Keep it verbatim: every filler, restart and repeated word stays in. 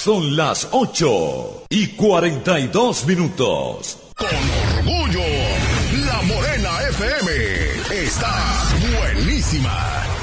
Son las ocho y cuarenta y dos minutos. Con orgullo, La Morena F M está buenísima.